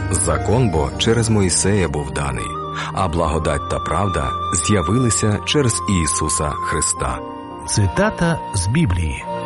Закон бо через Мойсея був даний, а благодать та правда з'явилися через Ісуса Христа. Цитата з Біблії.